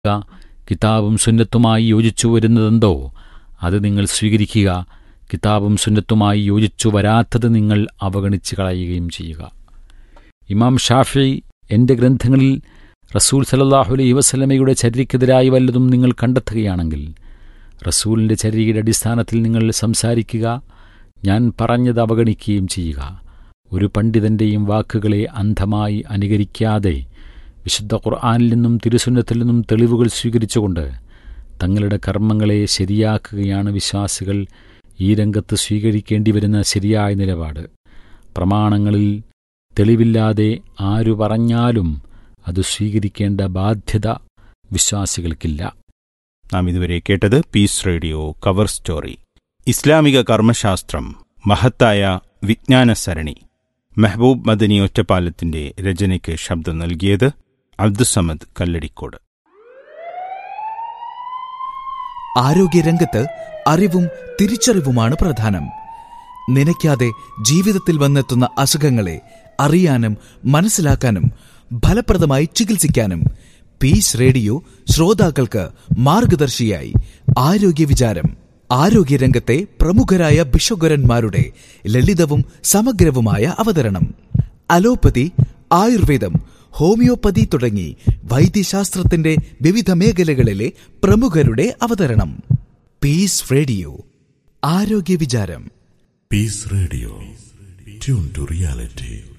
കിതാബും സുന്നത്തുമായി യോജിച്ചു വരുന്നതെന്തോ അത് നിങ്ങൾ സ്വീകരിക്കുക. കിതാബും സുന്നത്തുമായി യോജിച്ചു വരാത്തത് നിങ്ങൾ അവഗണിച്ച് കളയുകയും ചെയ്യുക. ഇമാം ഷാഫിഈ, എൻ്റെ ഗ്രന്ഥങ്ങളിൽ റസൂൽ സല്ലല്ലാഹു അലൈഹി വസല്ലമയുടെ ചര്യക്കെതിരായി വല്ലതും നിങ്ങൾ കണ്ടെത്തുകയാണെങ്കിൽ റസൂലിൻ്റെ ചര്യയുടെ അടിസ്ഥാനത്തിൽ നിങ്ങൾ സംസാരിക്കുക, ഞാൻ പറഞ്ഞത് അവഗണിക്കുകയും ചെയ്യുക. ഒരു പണ്ഡിതൻ്റെയും വാക്കുകളെ അന്ധമായി അനുകരിക്കാതെ വിശുദ്ധ ഖുർആനിൽ നിന്നും തിരുസുന്നത്തിൽ നിന്നും തെളിവുകൾ സ്വീകരിച്ചുകൊണ്ട് തങ്ങളുടെ കർമ്മങ്ങളെ ശരിയാക്കുകയാണ് വിശ്വാസികൾ ഈ രംഗത്ത് സ്വീകരിക്കേണ്ടി വരുന്ന ശരിയായ നിലപാട്. പ്രമാണങ്ങളിൽ തെളിവില്ലാതെ ആരു പറഞ്ഞാലും അത് സ്വീകരിക്കേണ്ട ബാധ്യത വിശ്വാസികൾക്കില്ല. നാം ഇതുവരെ കേട്ടത് പീസ് റേഡിയോ കവർ സ്റ്റോറി. ഇസ്ലാമിക കർമ്മശാസ്ത്രം മഹത്തായ വിജ്ഞാന സരണി. മെഹബൂബ് മദനി ഒറ്റപ്പാലത്തിന്റെ രചനയ്ക്ക് ശബ്ദം നൽകിയത് അബ്ദുസമദ് കല്ലടിക്കോട്. ആരോഗ്യരംഗത്ത് അറിവും തിരിച്ചറിവുമാണ് പ്രധാനം. നനയ്ക്കാതെ ജീവിതത്തിൽ വന്നെത്തുന്ന അസുഖങ്ങളെ അറിയാനും മനസ്സിലാക്കാനും ഫലപ്രദമായി ചികിത്സിക്കാനും പീസ് റേഡിയോ ശ്രോതാക്കൾക്ക് മാർഗദർശിയായി ആരോഗ്യ വിചാരം. ആരോഗ്യരംഗത്തെ പ്രമുഖരായ ഭിഷഗ്വരന്മാരുടെ ലളിതവും സമഗ്രവുമായ അവതരണം. അലോപ്പതി, ആയുർവേദം, ഹോമിയോപ്പതി തുടങ്ങി വൈദ്യശാസ്ത്രത്തിന്റെ വിവിധ മേഖലകളിലെ പ്രമുഖരുടെ അവതരണം. പീസ് റേഡിയോ ആരോഗ്യ വിചാരം. Piece radio, tune to reality.